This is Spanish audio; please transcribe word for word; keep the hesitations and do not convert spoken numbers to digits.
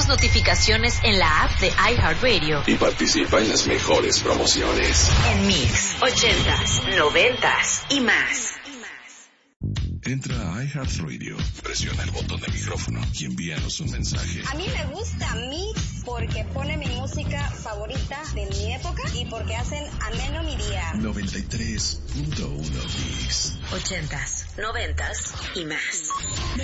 las notificaciones en la app de iHeartRadio. Y participa en las mejores promociones. En Mix, ochentas, noventas y más. Entra a iHeartRadio, presiona el botón de micrófono y envíanos un mensaje. A mí me gusta Mix porque pone mi música favorita de mi época y porque hacen ameno mi día. noventa y tres punto uno Mix. Ochentas, noventas y más.